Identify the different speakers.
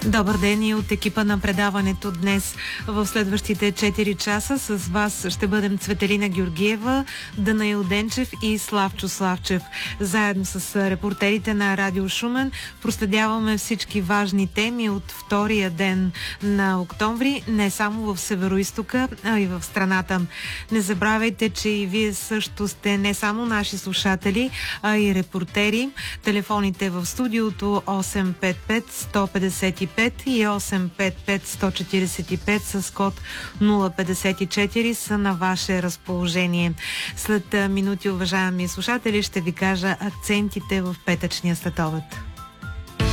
Speaker 1: Добър ден и от екипа на предаването днес. В следващите 4 часа с вас ще бъдем Цветелина Георгиева, Данаил Денчев и Славчо Славчев. Заедно с репортерите на Радио Шумен проследяваме всички важни теми от втория ден на октомври, не само в Североизтока, а и в страната. Не забравяйте, че и вие също сте не само наши слушатели, а и репортери. Телефоните в студиото 855 155 и 855 145 с код 054 са на ваше разположение. След минути, уважаеми слушатели, ще ви кажа акцентите в петъчния следобед.